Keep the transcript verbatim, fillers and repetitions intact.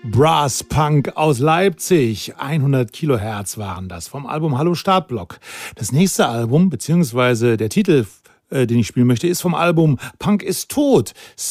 Brass Punk aus Leipzig. hundert Kilohertz waren das vom Album Hallo Startblock. Das nächste Album, beziehungsweise der Titel, äh, den ich spielen möchte, ist vom Album Punk ist tot.